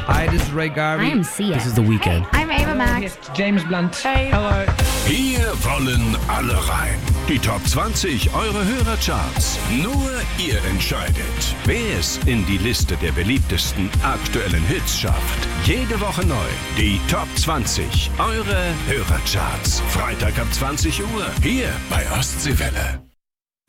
Hi, this is Ray Garvey. I am Sia. This is The Weeknd. I'm Ava Max. Here's James Blunt. Hey. Hello. Hier wollen alle rein. Die Top 20 eure Hörercharts. Nur ihr entscheidet, wer es in die Liste der beliebtesten aktuellen Hits schafft. Jede Woche neu. Die Top 20 eure Hörercharts. Freitag ab 20 Uhr. Hier bei Ostseewelle.